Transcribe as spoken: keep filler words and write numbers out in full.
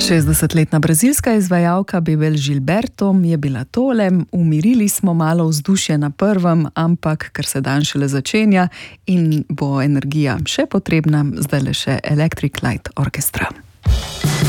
šestdesetletna brazilska izvajalka Bebel Gilberto je bila tole: umirili smo malo vzdušje na prvem, ampak ker se dan šele začenja in bo energija še potrebna, zdaj le še Electric Light Orchestra.